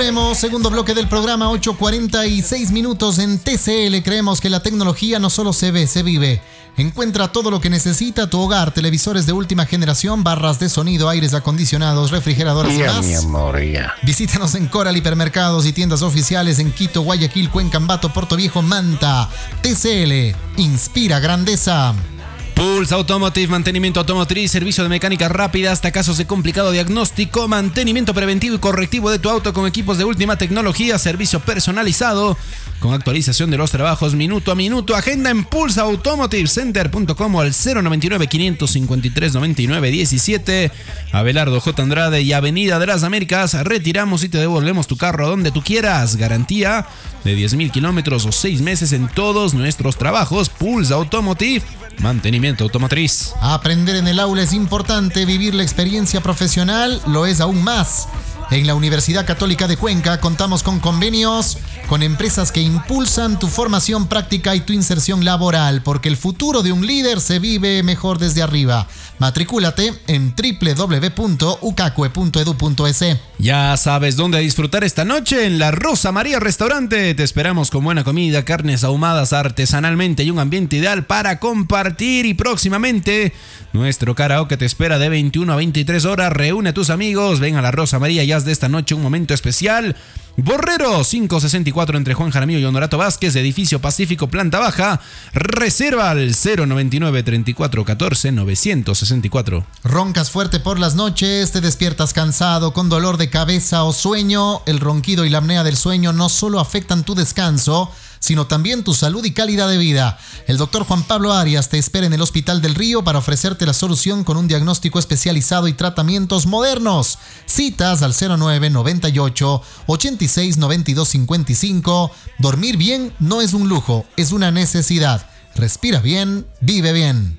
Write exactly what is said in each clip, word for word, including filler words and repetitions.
Segundo bloque del programa, ocho cuarenta y seis minutos en T C L. Creemos que la tecnología no solo se ve, se vive. Encuentra todo lo que necesita tu hogar: televisores de última generación, barras de sonido, aires acondicionados, refrigeradoras y más. Mi amor, ya. Visítanos en Coral Hipermercados y tiendas oficiales en Quito, Guayaquil, Cuenca, Ambato, Puerto Viejo, Manta. T C L, inspira grandeza. Pulse Automotive, mantenimiento automotriz, servicio de mecánica rápida hasta casos de complicado diagnóstico, mantenimiento preventivo y correctivo de tu auto con equipos de última tecnología, servicio personalizado con actualización de los trabajos minuto a minuto. Agenda en pulse automotive center punto com o al cero noventa y nueve, quinientos cincuenta y tres, noventa y nueve diecisiete. Abelardo J. Andrade y Avenida de las Américas. Retiramos y te devolvemos tu carro a donde tú quieras. Garantía de diez mil kilómetros o seis meses en todos nuestros trabajos. Pulse Automotive, mantenimiento automotriz. Aprender en el aula es importante, vivir la experiencia profesional lo es aún más. En la Universidad Católica de Cuenca contamos con convenios con empresas que impulsan tu formación práctica y tu inserción laboral, porque el futuro de un líder se vive mejor desde arriba. Matricúlate en doble u doble u doble u punto ucacue punto edu punto es. Ya sabes dónde disfrutar esta noche, en la Rosa María Restaurante. Te esperamos con buena comida, carnes ahumadas artesanalmente y un ambiente ideal para compartir. Y próximamente nuestro karaoke te espera de veintiuna a veintitrés horas. Reúne a tus amigos, ven a la Rosa María y haz de esta noche un momento especial. Borrero quinientos sesenta y cuatro entre Juan Jaramillo y Honorato Vázquez, edificio Pacífico, planta baja. Reserva al cero noventa y nueve, treinta y cuatro, catorce, novecientos sesenta y cuatro. Roncas fuerte por las noches, te despiertas cansado, con dolor de cabeza o sueño. El ronquido y la apnea del sueño no solo afectan tu descanso, sino también tu salud y calidad de vida. El doctor Juan Pablo Arias te espera en el Hospital del Río para ofrecerte la solución con un diagnóstico especializado y tratamientos modernos. Citas al cero nueve, noventa y ocho, ochenta y seis, noventa y dos, cincuenta y cinco. Dormir bien no es un lujo, es una necesidad. Respira bien, vive bien.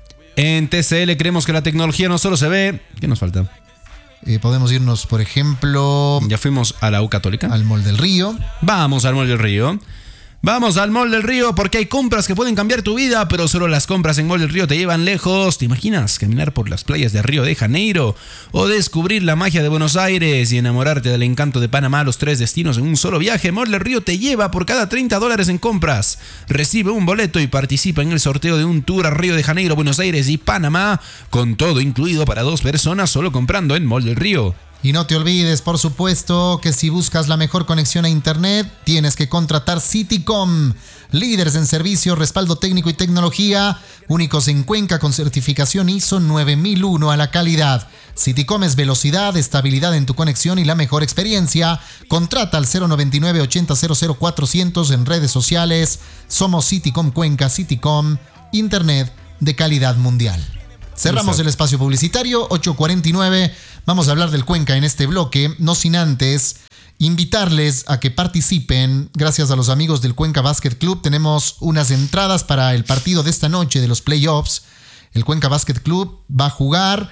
En T C L creemos que la tecnología no solo se ve. ¿Qué nos falta? Eh, podemos irnos, por ejemplo... Ya fuimos a la U Católica. Al Mall del Río. Vamos al Mall del Río. Vamos al Mall del Río porque hay compras que pueden cambiar tu vida, pero solo las compras en Mall del Río te llevan lejos. ¿Te imaginas caminar por las playas de Río de Janeiro o descubrir la magia de Buenos Aires y enamorarte del encanto de Panamá? Los tres destinos en un solo viaje. Mall del Río te lleva por cada treinta dólares en compras. Recibe un boleto y participa en el sorteo de un tour a Río de Janeiro, Buenos Aires y Panamá, con todo incluido para dos personas, solo comprando en Mall del Río. Y no te olvides, por supuesto, que si buscas la mejor conexión a internet, tienes que contratar Citycom. Líderes en servicio, respaldo técnico y tecnología, únicos en Cuenca con certificación I S O nueve mil uno a la calidad. Citycom es velocidad, estabilidad en tu conexión y la mejor experiencia. Contrata al cero noventa y nueve, ochenta, cero cero cuatrocientos en redes sociales. Somos Citycom Cuenca, Citycom, internet de calidad mundial. Cerramos Exacto. el espacio publicitario, ocho cuarenta y nueve. Vamos a hablar del Cuenca en este bloque, no sin antes invitarles a que participen. Gracias a los amigos del Cuenca Basket Club tenemos unas entradas para el partido de esta noche de los playoffs. El Cuenca Basket Club va a jugar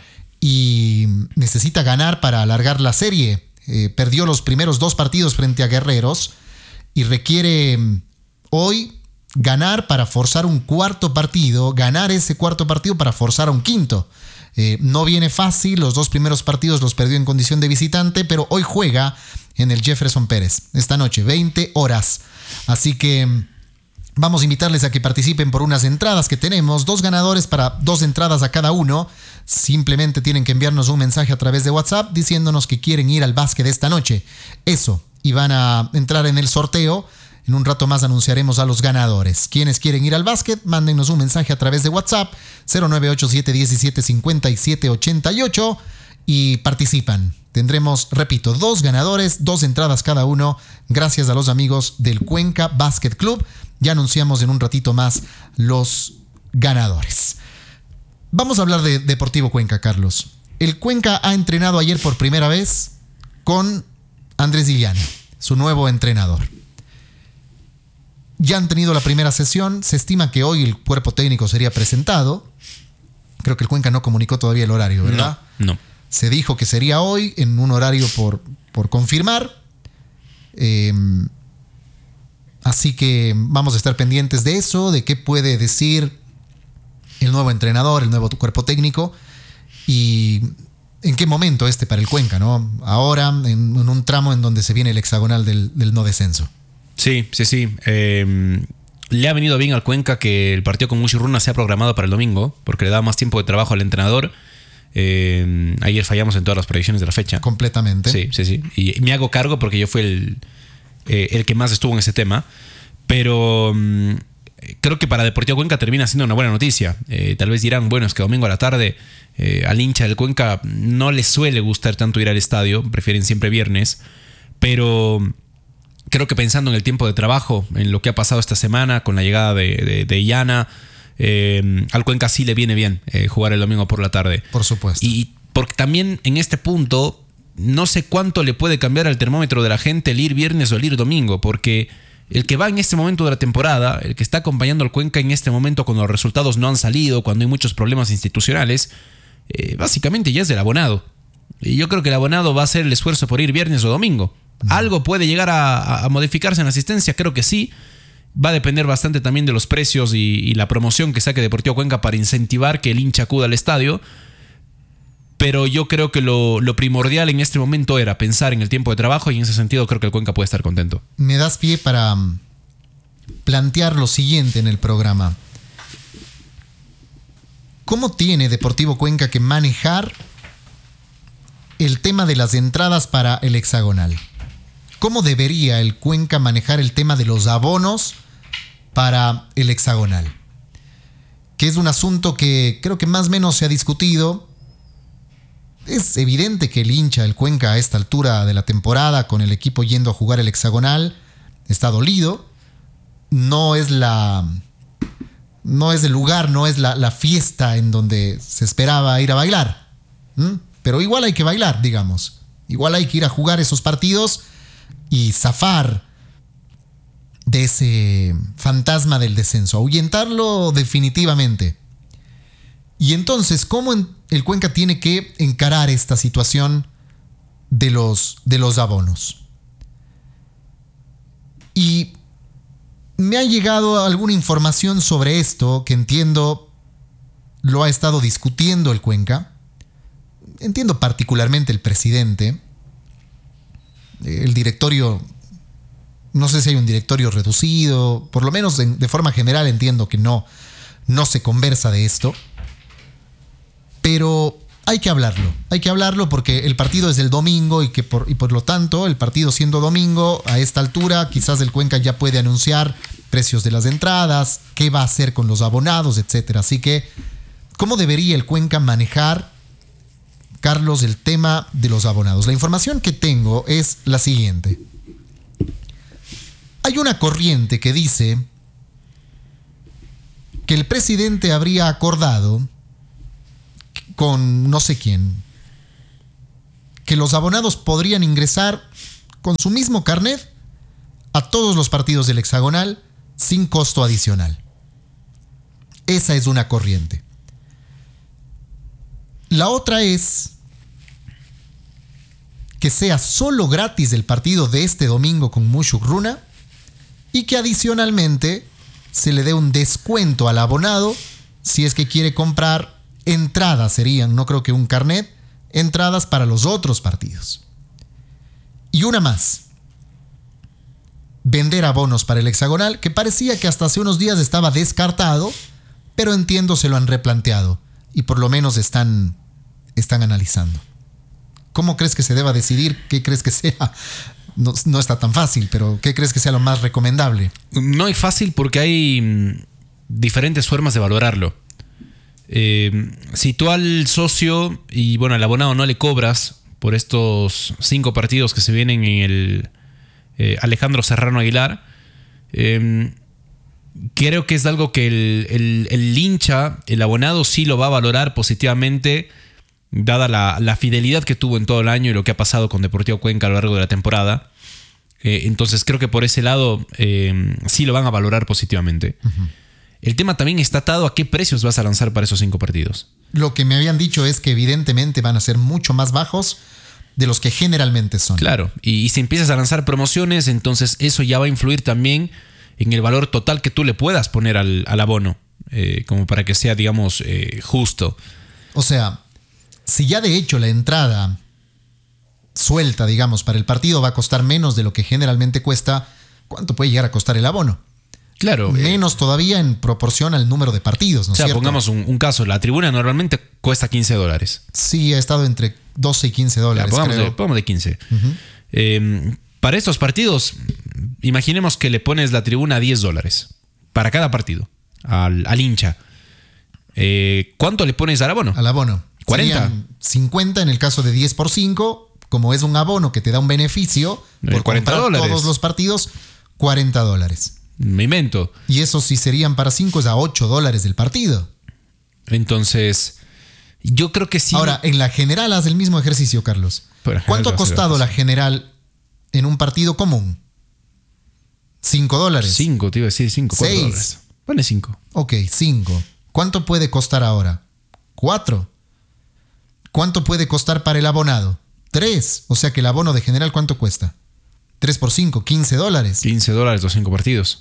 y necesita ganar para alargar la serie. Eh, perdió los primeros dos partidos frente a Guerreros y requiere hoy ganar para forzar un cuarto partido, ganar ese cuarto partido para forzar a un quinto. Eh, no viene fácil, los dos primeros partidos los perdió en condición de visitante, pero hoy juega en el Jefferson Pérez, esta noche, veinte horas. Así que vamos a invitarles a que participen por unas entradas que tenemos, dos ganadores para dos entradas a cada uno. Simplemente tienen que enviarnos un mensaje a través de WhatsApp diciéndonos que quieren ir al básquet esta noche. Eso, y van a entrar en el sorteo. En un rato más anunciaremos a los ganadores. Quienes quieren ir al básquet, mándenos un mensaje a través de WhatsApp cero nueve ocho siete uno siete cinco siete ocho ocho y participan. Tendremos, repito, dos ganadores, dos entradas cada uno, gracias a los amigos del Cuenca Basket Club. Ya anunciamos en un ratito más los ganadores. Vamos a hablar de Deportivo Cuenca, Carlos. El Cuenca ha entrenado ayer por primera vez con Andrés Dillana, su nuevo entrenador. Ya han tenido la primera sesión, se estima que hoy el cuerpo técnico sería presentado. Creo que el Cuenca no comunicó todavía el horario, ¿verdad? No, no. Se dijo que sería hoy en un horario por, por confirmar. Eh, así que vamos a estar pendientes de eso, de qué puede decir el nuevo entrenador, el nuevo cuerpo técnico. Y ¿En qué momento este para el Cuenca, no? Ahora, en, en un tramo en donde se viene el hexagonal del, del no descenso. Sí, sí, sí. Eh, le ha venido bien al Cuenca que el partido con Mushurruna sea programado para el domingo, porque le da más tiempo de trabajo al entrenador. Eh, ayer fallamos en todas las predicciones de la fecha. Completamente. Sí, sí, sí. Y me hago cargo porque yo fui el, eh, el que más estuvo en ese tema. Pero um, creo que para Deportivo Cuenca termina siendo una buena noticia. Eh, tal vez dirán, bueno, es que domingo a la tarde eh, al hincha del Cuenca no le suele gustar tanto ir al estadio, prefieren siempre viernes. Pero creo que pensando en el tiempo de trabajo, en lo que ha pasado esta semana con la llegada de, de, de Iana, eh, al Cuenca sí le viene bien eh, jugar el domingo por la tarde. Por supuesto. Y porque también en este punto no sé cuánto le puede cambiar al termómetro de la gente el ir viernes o el ir domingo, porque el que va en este momento de la temporada, el que está acompañando al Cuenca en este momento cuando los resultados no han salido, cuando hay muchos problemas institucionales, eh, básicamente ya es del abonado. Y yo creo que el abonado va a hacer el esfuerzo por ir viernes o domingo. ¿Algo puede llegar a, a modificarse en la asistencia? Creo que sí. Va a depender bastante también de los precios y, y la promoción que saque Deportivo Cuenca para incentivar que el hincha acuda al estadio. Pero yo creo que lo, lo primordial en este momento era pensar en el tiempo de trabajo, y en ese sentido creo que el Cuenca puede estar contento. Me das pie para plantear lo siguiente en el programa. ¿Cómo tiene Deportivo Cuenca que manejar el tema de las entradas para el hexagonal? ¿Cómo debería el Cuenca manejar el tema de los abonos para el hexagonal? Que es un asunto que creo que más o menos se ha discutido. Es evidente que el hincha del Cuenca a esta altura de la temporada, con el equipo yendo a jugar el hexagonal, está dolido. No es la... No es el lugar, no es la, la fiesta en donde se esperaba ir a bailar. ¿Mm? Pero igual hay que bailar, digamos. Igual hay que ir a jugar esos partidos y zafar de ese fantasma del descenso, ahuyentarlo definitivamente. Y entonces, ¿cómo el Cuenca tiene que encarar esta situación de los, de los abonos? Y me ha llegado alguna información sobre esto que entiendo lo ha estado discutiendo el Cuenca. Entiendo particularmente el presidente. El directorio, no sé si hay un directorio reducido, por lo menos de, de forma general entiendo que no, no se conversa de esto. Pero hay que hablarlo, hay que hablarlo porque el partido es el domingo y que por, y por lo tanto el partido siendo domingo a esta altura quizás el Cuenca ya puede anunciar precios de las entradas, qué va a hacer con los abonados, etcétera. Así que, ¿cómo debería el Cuenca manejar, Carlos, el tema de los abonados? La información que tengo es la siguiente. Hay una corriente que dice que el presidente habría acordado con no sé quién que los abonados podrían ingresar con su mismo carnet a todos los partidos del hexagonal sin costo adicional. Esa es una corriente. La otra es que sea solo gratis el partido de este domingo con Mushurruna y que adicionalmente se le dé un descuento al abonado si es que quiere comprar entradas, serían, no creo que un carnet, entradas para los otros partidos. Y una más. Vender abonos para el hexagonal, que parecía que hasta hace unos días estaba descartado, pero entiendo se lo han replanteado y por lo menos están, están analizando. ¿Cómo crees que se deba decidir? ¿Qué crees que sea? No, no está tan fácil, pero ¿qué crees que sea lo más recomendable? No es fácil porque hay mm, diferentes formas de valorarlo. Eh, si tú al socio y bueno, al abonado no le cobras por estos cinco partidos que se vienen en el eh, Alejandro Serrano Aguilar, eh, creo que es algo que el, el, el hincha, el abonado sí lo va a valorar positivamente, dada la, la fidelidad que tuvo en todo el año y lo que ha pasado con Deportivo Cuenca a lo largo de la temporada. Eh, entonces creo que por ese lado eh, sí lo van a valorar positivamente. Uh-huh. El tema también está atado a qué precios vas a lanzar para esos cinco partidos. Lo que me habían dicho es que evidentemente van a ser mucho más bajos de los que generalmente son. Claro, y, y si empiezas a lanzar promociones, entonces eso ya va a influir también en el valor total que tú le puedas poner al, al abono, eh, como para que sea, digamos, eh, justo. O sea, si ya de hecho la entrada suelta, digamos, para el partido va a costar menos de lo que generalmente cuesta, ¿cuánto puede llegar a costar el abono? Claro. Menos eh, todavía en proporción al número de partidos, ¿no es cierto? O sea, cierto? pongamos un, un caso. La tribuna normalmente cuesta quince dólares. Sí, ha estado entre doce y quince dólares, ya, pongamos, creo. De, pongamos de quince. Uh-huh. Eh, para estos partidos, imaginemos que le pones la tribuna a diez dólares. Para cada partido. Al, al hincha. Eh, ¿Cuánto le pones al abono? Al abono. cuarenta. Serían cincuenta en el caso de diez por cinco. Como es un abono que te da un beneficio por cuarenta comprar dólares. Todos los partidos, cuarenta dólares. Me invento. Y eso si serían para cinco es a ocho dólares del partido. Entonces, yo creo que sí. Ahora, en la general haz el mismo ejercicio, Carlos. ¿Cuánto ha costado la general en un partido común? cinco dólares. cinco, te iba a decir cinco. seis. Pone cinco. Ok, cinco. ¿Cuánto puede costar ahora? cuatro. ¿Cuánto puede costar para el abonado? tres. O sea que el abono de general, ¿cuánto cuesta? tres por cinco, quince dólares. quince dólares los cinco partidos.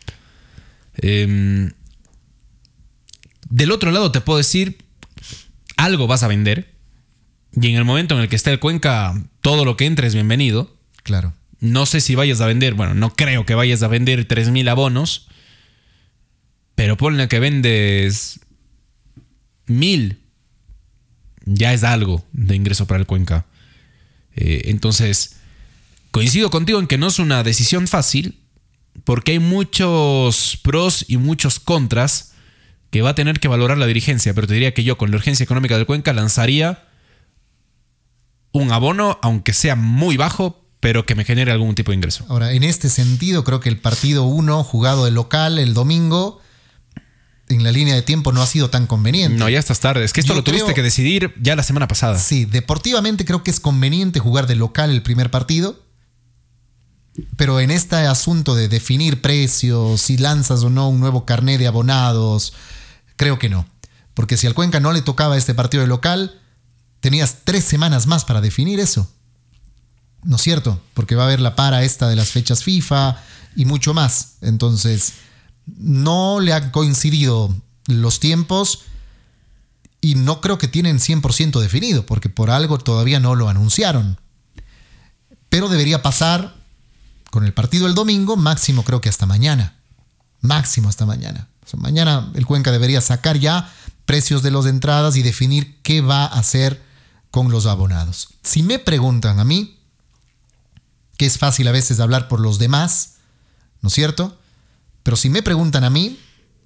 Eh, del otro lado te puedo decir, algo vas a vender. Y en el momento en el que esté el Cuenca, todo lo que entre es bienvenido. Claro. No sé si vayas a vender, bueno, no creo que vayas a vender tres mil abonos. Pero ponle que vendes mil. Ya es algo de ingreso para el Cuenca. Eh, entonces... Coincido contigo en que no es una decisión fácil porque hay muchos pros y muchos contras que va a tener que valorar la dirigencia, pero te diría que yo con la urgencia económica del Cuenca lanzaría un abono, aunque sea muy bajo, pero que me genere algún tipo de ingreso. Ahora, en este sentido, creo que el partido uno jugado de local el domingo en la línea de tiempo no ha sido tan conveniente. No, ya estás tarde. Es que esto yo lo tuviste creo, que decidir ya la semana pasada. Sí, deportivamente creo que es conveniente jugar de local el primer partido. Pero en este asunto de definir precios, si lanzas o no un nuevo carnet de abonados, creo que no. Porque si al Cuenca no le tocaba este partido de local, tenías tres semanas más para definir eso. ¿No es cierto? Porque va a haber la para esta de las fechas FIFA y mucho más. Entonces, no le han coincidido los tiempos y no creo que tienen cien por ciento definido, porque por algo todavía no lo anunciaron. Pero debería pasar... Con el partido el domingo, máximo creo que hasta mañana. Máximo hasta mañana. O sea, mañana el Cuenca debería sacar ya precios de las entradas y definir qué va a hacer con los abonados. Si me preguntan a mí, que es fácil a veces hablar por los demás, ¿no es cierto? Pero si me preguntan a mí,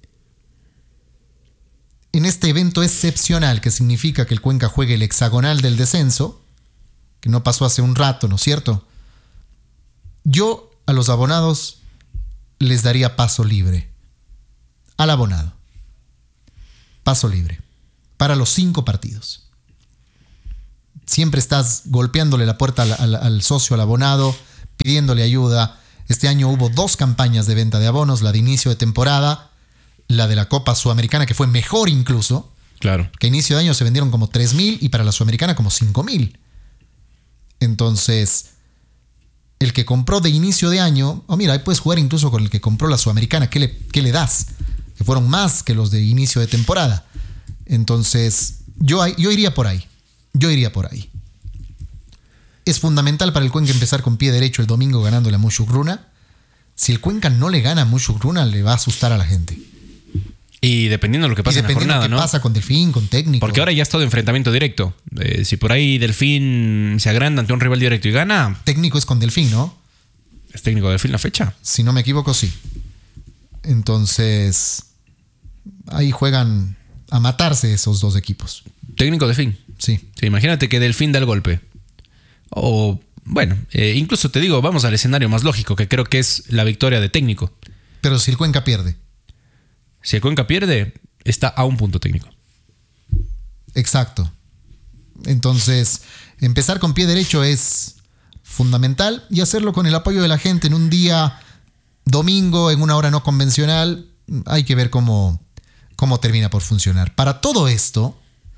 en este evento excepcional que significa que el Cuenca juegue el hexagonal del descenso, que no pasó hace un rato, ¿no es cierto? Yo a los abonados les daría paso libre. Al abonado. Paso libre. Para los cinco partidos. Siempre estás golpeándole la puerta al, al, al socio, al abonado, pidiéndole ayuda. Este año hubo dos campañas de venta de abonos, la de inicio de temporada, la de la Copa Sudamericana, que fue mejor incluso. Claro. Que a inicio de año se vendieron como tres mil y para la Sudamericana como cinco mil. Entonces... El que compró de inicio de año, o oh mira, ahí puedes jugar incluso con el que compró la Sudamericana. ¿Qué le, qué le das? Que fueron más que los de inicio de temporada. Entonces, yo, yo iría por ahí. Yo iría por ahí. Es fundamental para el Cuenca empezar con pie derecho el domingo ganándole a Mushugruna. Si el Cuenca no le gana a Mushugruna, le va a asustar a la gente. Y dependiendo de lo que pasa en la jornada, de lo que ¿no? pasa con Delfín, con Técnico. Porque ahora ya es todo enfrentamiento directo. Eh, si por ahí Delfín se agranda ante un rival directo y gana... Técnico es con Delfín, ¿no? ¿Es Técnico de Delfín la fecha? Si no me equivoco, sí. Entonces, ahí juegan a matarse esos dos equipos. Técnico de Delfín. Sí. Sí. Imagínate que Delfín da el golpe. O, bueno, eh, incluso te digo, vamos al escenario más lógico, que creo que es la victoria de Técnico. Pero si el Cuenca pierde... Si el Cuenca pierde, está a un punto Técnico. Exacto. Entonces, empezar con pie derecho es fundamental y hacerlo con el apoyo de la gente en un día domingo, en una hora no convencional. Hay que ver cómo, cómo termina por funcionar. Para todo esto,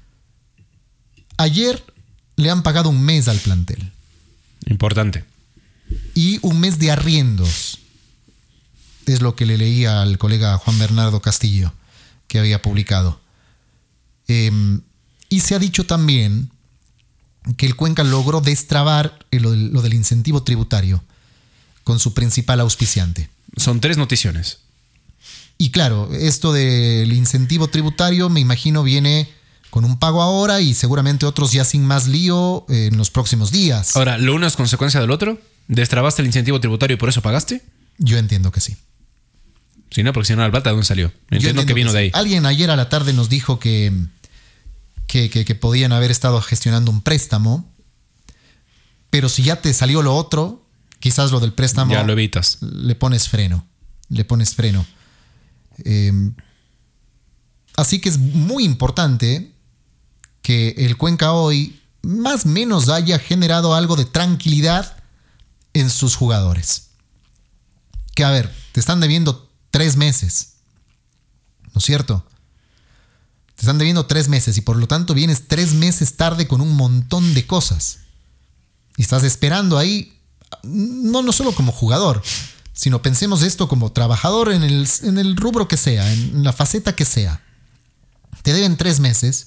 ayer le han pagado un mes al plantel. Importante. Y un mes de arriendos. Es lo que le leía al colega Juan Bernardo Castillo, que había publicado. Eh, Y se ha dicho también que el Cuenca logró destrabar lo del, lo del incentivo tributario con su principal auspiciante. Son tres noticiones. Y claro, esto del incentivo tributario me imagino viene con un pago ahora y seguramente otros ya sin más lío en los próximos días. Ahora, ¿lo uno es consecuencia del otro? ¿Destrabaste el incentivo tributario y por eso pagaste? Yo entiendo que sí. Si no, porque si no, la plata, ¿de dónde salió? Entiendo, entiendo que vino que de ahí. Alguien ayer a la tarde nos dijo que, que, que, que podían haber estado gestionando un préstamo, pero si ya te salió lo otro, quizás lo del préstamo... Ya lo evitas. Le pones freno. Le pones freno. Eh, así que es muy importante que el Cuenca hoy más o menos haya generado algo de tranquilidad en sus jugadores. Que a ver, te están debiendo tres meses, ¿no es cierto? Te están debiendo tres meses y por lo tanto vienes tres meses tarde con un montón de cosas. Y estás esperando ahí, no, no solo como jugador, sino pensemos esto como trabajador en el, en el rubro que sea, en la faceta que sea. Te deben tres meses,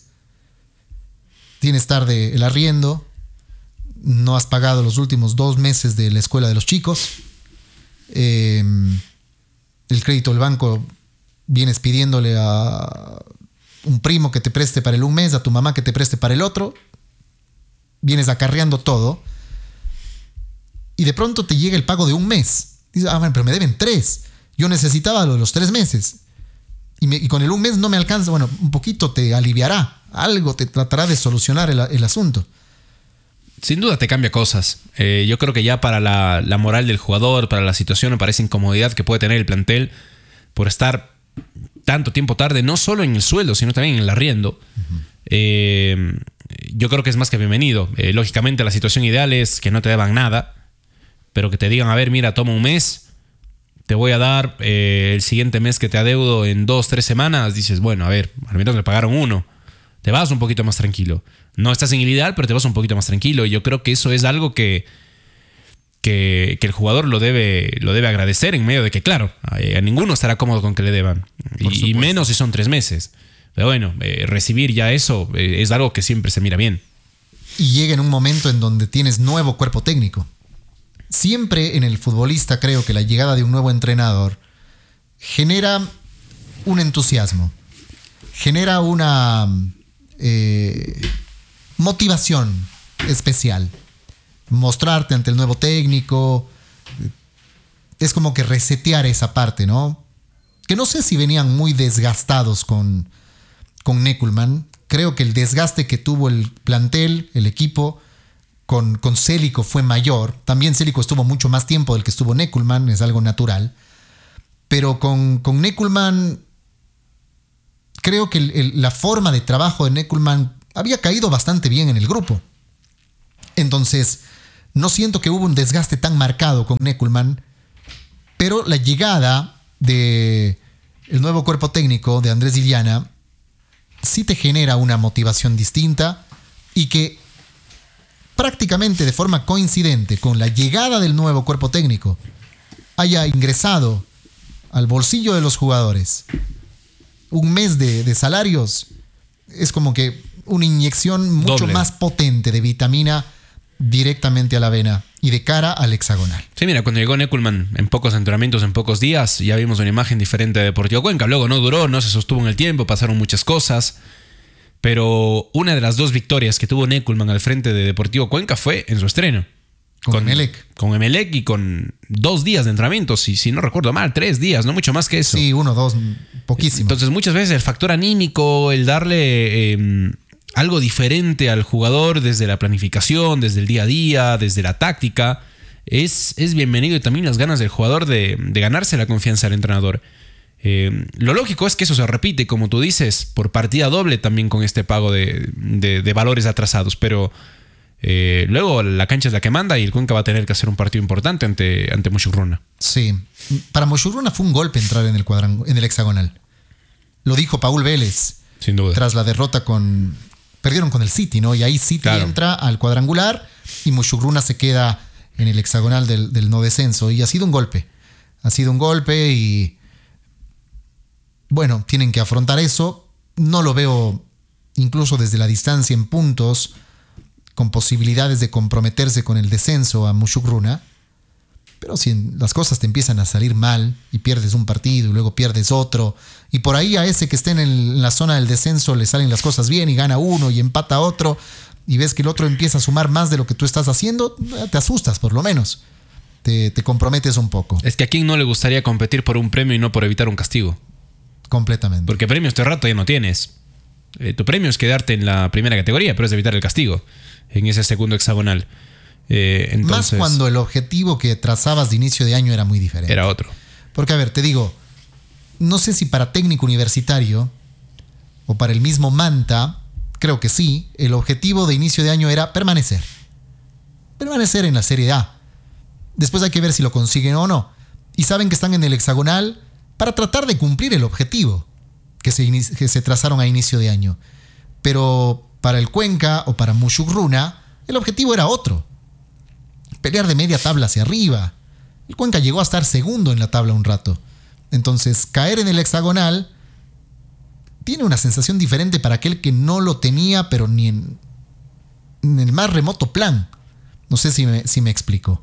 tienes tarde el arriendo, no has pagado los últimos dos meses de la escuela de los chicos, eh, el crédito del banco vienes pidiéndole a un primo que te preste para el un mes, a tu mamá que te preste para el otro, vienes acarreando todo y de pronto te llega el pago de un mes. Dices, ah, bueno, pero me deben tres. Yo necesitaba lo de los tres meses. Y, me, y con el un mes no me alcanza. Bueno, un poquito te aliviará. Algo te tratará de solucionar el, el asunto. Sin duda te cambia cosas. Eh, yo creo que ya para la, la moral del jugador, para la situación o para esa incomodidad que puede tener el plantel por estar tanto tiempo tarde, no solo en el sueldo, sino también en el arriendo, uh-huh. eh, yo creo que es más que bienvenido. Eh, lógicamente la situación ideal es que no te deban nada, pero que te digan, a ver, mira, toma un mes, te voy a dar eh, el siguiente mes que te adeudo en dos, tres semanas. Dices, bueno, a ver, al menos le pagaron uno. Te vas un poquito más tranquilo. No estás en el ideal, pero te vas un poquito más tranquilo. Y yo creo que eso es algo que, que, que el jugador lo debe, lo debe agradecer en medio de que, claro, a, a ninguno estará cómodo con que le deban. Y, y menos si son tres meses. Pero bueno, eh, recibir ya eso eh, es algo que siempre se mira bien. Y llega en un momento en donde tienes nuevo cuerpo técnico. Siempre en el futbolista creo que la llegada de un nuevo entrenador genera un entusiasmo, genera una eh, motivación especial. Mostrarte ante el nuevo técnico es como que resetear esa parte, ¿no? Que no sé si venían muy desgastados con, con Neckelmann. Creo que el desgaste que tuvo el plantel, el equipo, Con, con Célico fue mayor. También Célico estuvo mucho más tiempo del que estuvo Neckelmann, es algo natural. Pero con, con Neckelmann, creo que el, el, la forma de trabajo de Neckelmann había caído bastante bien en el grupo. Entonces, no siento que hubo un desgaste tan marcado con Neckelmann, pero la llegada de el nuevo cuerpo técnico de Andrés Illana sí te genera una motivación distinta y que prácticamente de forma coincidente con la llegada del nuevo cuerpo técnico haya ingresado al bolsillo de los jugadores un mes de, de salarios, es como que una inyección mucho Doble. más potente de vitamina directamente a la vena y de cara al hexagonal. Sí, mira, cuando llegó Neckelmann en pocos entrenamientos, en pocos días, ya vimos una imagen diferente de Deportivo Cuenca. Luego no duró, no se sostuvo en el tiempo, pasaron muchas cosas. Pero una de las dos victorias que tuvo Neckelmann al frente de Deportivo Cuenca fue en su estreno. Con, con Emelec. Con Emelec y con dos días de entrenamiento, si, si no recuerdo mal, tres días, no mucho más que eso. Sí, uno, dos, poquísimo. Entonces muchas veces el factor anímico, el darle eh, algo diferente al jugador desde la planificación, desde el día a día, desde la táctica, es, es bienvenido, y también las ganas del jugador de, de ganarse la confianza del entrenador. Eh, lo lógico es que eso se repite, como tú dices, por partida doble también con este pago de, de, de valores atrasados, pero eh, luego la cancha es la que manda y el Cuenca va a tener que hacer un partido importante ante, ante Mushurruna. Sí, para Mushurruna fue un golpe entrar en el, cuadrangu- en el hexagonal. Lo dijo Paul Vélez. Sin duda. Tras la derrota con... Perdieron con el City, ¿no? Y ahí City claro. entra al cuadrangular y Mushurruna se queda en el hexagonal del, del no descenso. Y ha sido un golpe. Ha sido un golpe y... Bueno, tienen que afrontar eso. No lo veo incluso desde la distancia en puntos, con posibilidades de comprometerse con el descenso a Mushuk-Runa. Pero si las cosas te empiezan a salir mal y pierdes un partido y luego pierdes otro, y por ahí a ese que esté en, el, en la zona del descenso le salen las cosas bien y gana uno y empata otro, y ves que el otro empieza a sumar más de lo que tú estás haciendo, te asustas por lo menos. Te, te comprometes un poco. Es que a quién no le gustaría competir por un premio y no por evitar un castigo. Completamente. Porque premios este rato ya no tienes. Eh, tu premio es quedarte en la primera categoría, pero es evitar el castigo en ese segundo hexagonal. Eh, entonces, Más cuando el objetivo que trazabas de inicio de año era muy diferente. Era otro. Porque, a ver, te digo, no sé si para técnico universitario o para el mismo Manta, creo que sí, el objetivo de inicio de año era permanecer. Permanecer en la Serie A. Después hay que ver si lo consiguen o no. Y saben que están en el hexagonal para tratar de cumplir el objetivo que se, que se trazaron a inicio de año. Pero para el Cuenca o para Mushuk-Runa, el objetivo era otro. Pelear de media tabla hacia arriba. El Cuenca llegó a estar segundo en la tabla un rato. Entonces, caer en el hexagonal tiene una sensación diferente para aquel que no lo tenía, pero ni en, en el más remoto plan. No sé si me, si me explico.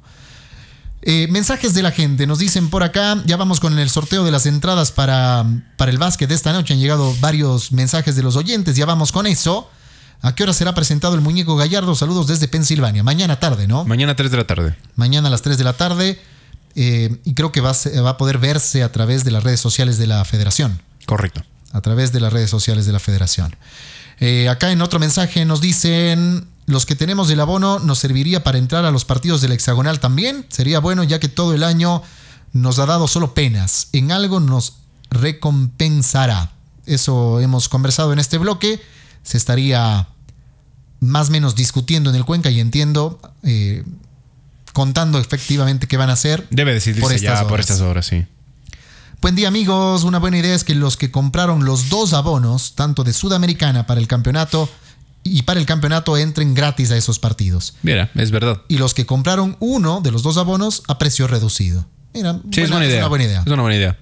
Eh, mensajes de la gente. Nos dicen por acá, ya vamos con el sorteo de las entradas para, para el básquet de esta noche. Han llegado varios mensajes de los oyentes. Ya vamos con eso. ¿A qué hora será presentado el muñeco Gallardo? Saludos desde Pensilvania. Mañana tarde, ¿no? Mañana a tres de la tarde. Mañana a las tres de la tarde. Eh, y creo que va a, va a poder verse a través de las redes sociales de la Federación. Correcto. A través de las redes sociales de la Federación. Eh, acá en otro mensaje nos dicen: los que tenemos el abono nos serviría para entrar a los partidos del hexagonal también. Sería bueno, ya que todo el año nos ha dado solo penas. En algo nos recompensará. Eso hemos conversado en este bloque. Se estaría más o menos discutiendo en el Cuenca y entiendo, eh, contando efectivamente qué van a hacer. Debe decidirse por ya horas. por estas horas, sí. Buen día, amigos. Una buena idea es que los que compraron los dos abonos, tanto de Sudamericana para el campeonato y para el campeonato, entren gratis a esos partidos. Mira, es verdad. Y los que compraron uno de los dos abonos a precio reducido. Mira, sí, buena, es, buena idea. es una buena idea. Es una buena idea.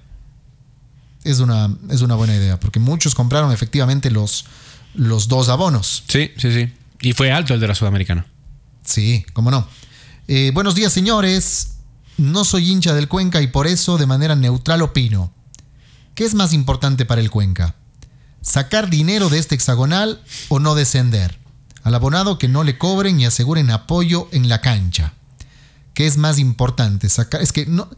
Es una, es una buena idea, porque muchos compraron efectivamente los, los dos abonos. Sí, sí, sí. Y fue alto el de la Sudamericana. Sí, cómo no. Eh, buenos días, señores. No soy hincha del Cuenca y por eso de manera neutral opino. ¿Qué es más importante para el Cuenca? ¿Sacar dinero de este hexagonal o no descender? Al abonado que no le cobren y aseguren apoyo en la cancha. ¿Qué es más importante? Sacar, es que no,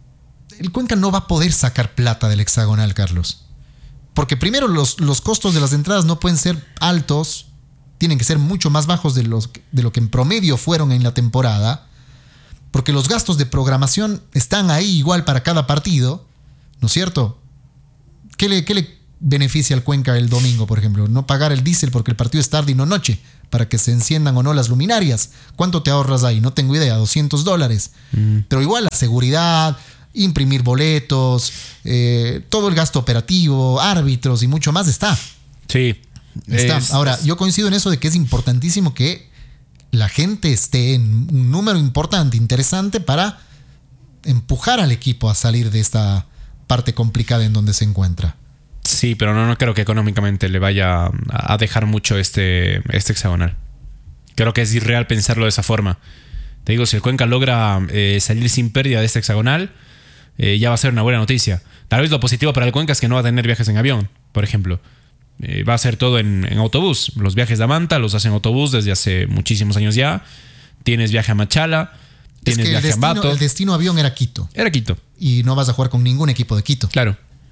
el Cuenca no va a poder sacar plata del hexagonal, Carlos. Porque primero los, los costos de las entradas no pueden ser altos. Tienen que ser mucho más bajos de, los, de lo que en promedio fueron en la temporada, porque los gastos de programación están ahí igual para cada partido, ¿no es cierto? ¿Qué le, qué le beneficia al Cuenca el domingo, por ejemplo? No pagar el diésel porque el partido es tarde y no noche, para que se enciendan o no las luminarias. ¿Cuánto te ahorras ahí? No tengo idea, doscientos dólares. Mm. Pero igual la seguridad, imprimir boletos, eh, todo el gasto operativo, árbitros y mucho más está. Sí. Está. Es, Ahora, es... yo coincido en eso de que es importantísimo que la gente esté en un número importante, interesante, para empujar al equipo a salir de esta parte complicada en donde se encuentra. Sí, pero no, no creo que económicamente le vaya a dejar mucho este, este hexagonal. Creo que es irreal pensarlo de esa forma. Te digo, si el Cuenca logra eh, salir sin pérdida de este hexagonal, eh, ya va a ser una buena noticia. Tal vez lo positivo para el Cuenca es que no va a tener viajes en avión, por ejemplo. Eh, va a ser todo en, en autobús. Los viajes de Manta los hacen en autobús desde hace muchísimos años ya. Tienes viaje a Machala, tienes es que viaje el destino, a Ambato. El destino avión era Quito. Era Quito. Y no vas a jugar con ningún equipo de Quito. Claro.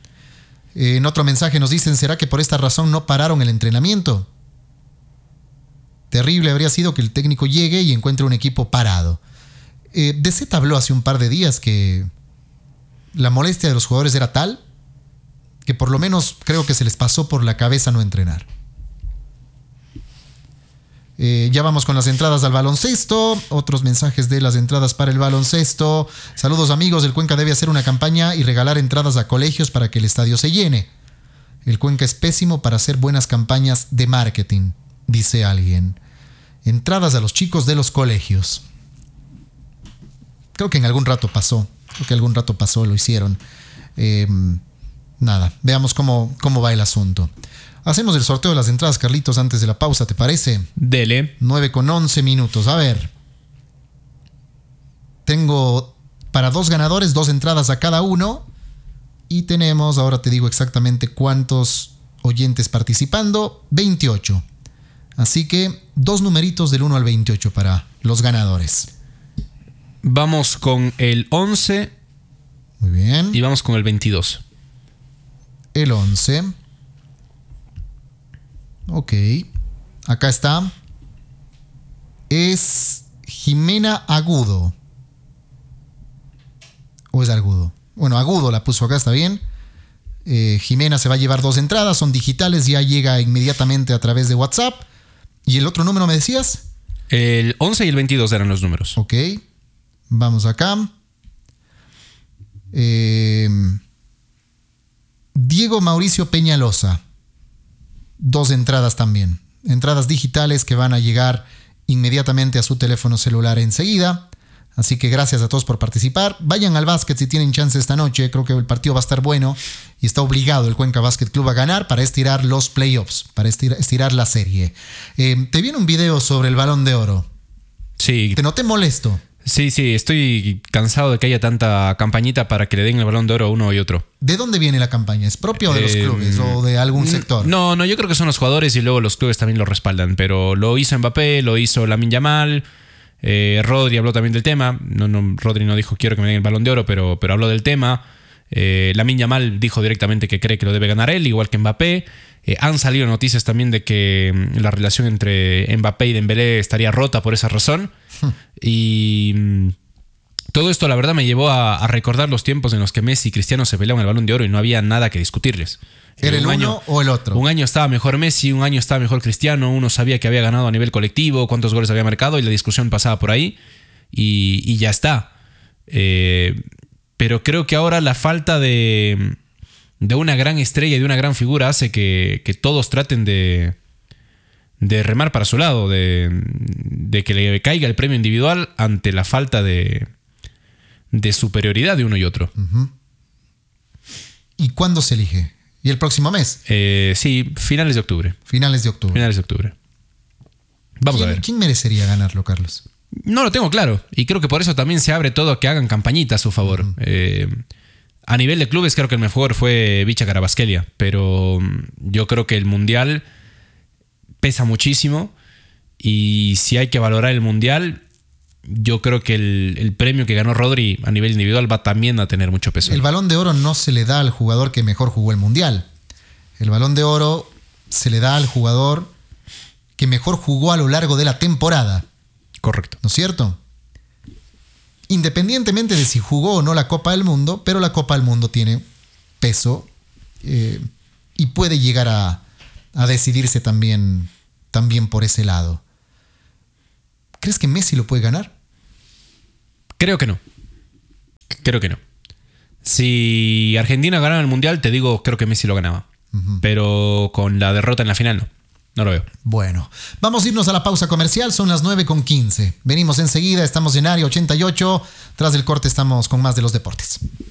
Eh, en otro mensaje nos dicen: ¿será que por esta razón no pararon el entrenamiento? Terrible habría sido que el técnico llegue y encuentre un equipo parado. Eh, D Z habló hace un par de días que la molestia de los jugadores era tal que por lo menos creo que se les pasó por la cabeza no entrenar. Eh, ya vamos con las entradas al baloncesto. Otros mensajes de las entradas para el baloncesto. Saludos, amigos. El Cuenca debe hacer una campaña y regalar entradas a colegios para que el estadio se llene. El Cuenca es pésimo para hacer buenas campañas de marketing, dice alguien. Entradas a los chicos de los colegios. Creo que en algún rato pasó. Creo que algún rato pasó, lo hicieron. Eh... Nada, veamos cómo, cómo va el asunto. Hacemos el sorteo de las entradas, Carlitos, antes de la pausa, ¿te parece? Dele. nueve con once minutos. A ver. Tengo para dos ganadores, dos entradas a cada uno. Y tenemos, ahora te digo exactamente cuántos oyentes participando. veintiocho. Así que dos numeritos del uno al veintiocho para los ganadores. Vamos con el once. Muy bien. Y vamos con el veintidós. El once. Ok. Acá está. Es Jimena Agudo. ¿O es Agudo? Bueno, Agudo la puso acá, está bien. Eh, Jimena se va a llevar dos entradas, son digitales, ya llega inmediatamente a través de WhatsApp. ¿Y el otro número me decías? El once y el veintidós eran los números. Ok. Vamos acá. Eh, Diego Mauricio Peñalosa. Dos entradas también. Entradas digitales que van a llegar inmediatamente a su teléfono celular enseguida. Así que gracias a todos por participar. Vayan al básquet si tienen chance esta noche. Creo que el partido va a estar bueno. Y está obligado el Cuenca Basket Club a ganar para estirar los playoffs. Para estirar, estirar la serie. Eh, te viene un video sobre el Balón de Oro. Sí. Te noté molesto. Sí, sí. Estoy cansado de que haya tanta campañita para que le den el Balón de Oro a uno y otro. ¿De dónde viene la campaña? ¿Es propia o de los Eh, clubes o de algún sector? No, no. Yo creo que son los jugadores y luego los clubes también lo respaldan. Pero lo hizo Mbappé, lo hizo Lamine Yamal. Eh, Rodri habló también del tema. No, no, Rodri no dijo quiero que me den el Balón de Oro, pero, pero habló del tema. Eh, Lamine Yamal dijo directamente que cree que lo debe ganar él, igual que Mbappé. Eh, han salido noticias también de que mm, la relación entre Mbappé y Dembélé estaría rota por esa razón. y mm, todo esto, la verdad, me llevó a, a recordar los tiempos en los que Messi y Cristiano se peleaban el Balón de Oro y no había nada que discutirles. ¿Era el un uno año, o el otro? Un año estaba mejor Messi, un año estaba mejor Cristiano, uno sabía que había ganado a nivel colectivo, cuántos goles había marcado y la discusión pasaba por ahí y, y ya está. Eh, pero creo que ahora la falta de, de una gran estrella y de una gran figura hace que, que todos traten de, de remar para su lado, de, de que le caiga el premio individual ante la falta de, de superioridad de uno y otro. Uh-huh. ¿Y cuándo se elige? ¿Y el próximo mes? Eh, sí, finales de octubre. Finales de octubre. Finales de octubre. Vamos ¿Quién, a ver. ¿Quién merecería ganarlo, Carlos? No lo tengo claro. Y creo que por eso también se abre todo a que hagan campañita a su favor. Uh-huh. Eh, a nivel de clubes creo que el mejor fue Vicha Carabasquelia. Pero yo creo que el Mundial pesa muchísimo. Y si hay que valorar el Mundial, yo creo que el, el premio que ganó Rodri a nivel individual va también a tener mucho peso. El Balón de Oro no se le da al jugador que mejor jugó el Mundial. El Balón de Oro se le da al jugador que mejor jugó a lo largo de la temporada. Correcto. ¿No es cierto? Independientemente de si jugó o no la Copa del Mundo, pero la Copa del Mundo tiene peso eh, y puede llegar a, a decidirse también, también por ese lado. ¿Crees que Messi lo puede ganar? Creo que no. Creo que no. Si Argentina ganaba el Mundial, te digo, creo que Messi lo ganaba. Uh-huh. Pero con la derrota en la final, no. No lo veo. Bueno, vamos a irnos a la pausa comercial. Son las nueve con quince. Venimos enseguida. Estamos en Área ochenta y ocho. Tras el corte estamos con más de los deportes.